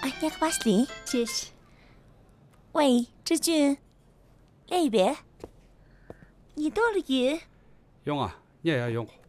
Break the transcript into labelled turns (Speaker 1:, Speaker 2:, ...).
Speaker 1: 你可把心，
Speaker 2: 谢谢。
Speaker 1: 喂，志俊，来一杯。你到了饮。
Speaker 3: 用啊，你也要用。